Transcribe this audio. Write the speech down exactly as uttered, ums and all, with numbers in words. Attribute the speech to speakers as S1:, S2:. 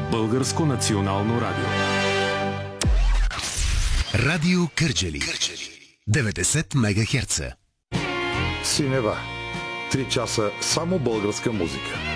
S1: Българско национално радио.
S2: Радио Кърджали. деветдесет мегахерца.
S3: Синева. Три часа само българска музика.